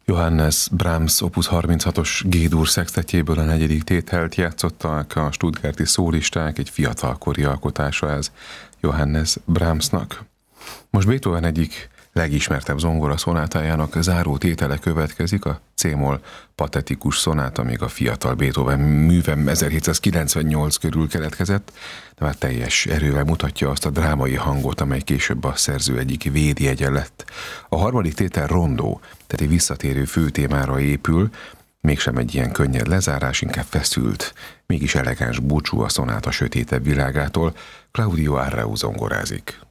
Johannes Brahms Opus 36-os G-dur szextetjéből a negyedik tételt játszottak a stuttgarti szólisták, egy fiatalkori alkotása ez Johannes Brahmsnak. Most Beethoven egyik legismertebb zongora szonátájának záró tétele következik, a C-moll patetikus szonáta, még a fiatal Beethoven műve 1798 körül keletkezett, de már teljes erővel mutatja azt a drámai hangot, amely később a szerző egyik védjegye lett. A harmadik tétel rondó, tehát egy visszatérő főtémára épül, mégsem egy ilyen könnyed lezárás, inkább feszült, mégis elegáns búcsú a szonáta sötétebb világától. Claudio Arrau zongorázik.